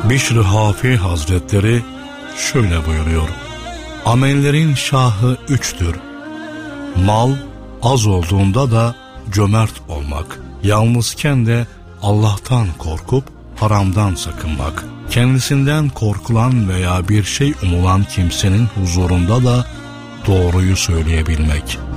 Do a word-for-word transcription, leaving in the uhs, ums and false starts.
Bişr-i Hafi Hazretleri şöyle buyuruyor: amellerin şahı üçtür. Mal az olduğunda da cömert olmak, yalnızken de Allah'tan korkup haramdan sakınmak, kendisinden korkulan veya bir şey umulan kimsenin huzurunda da doğruyu söyleyebilmek.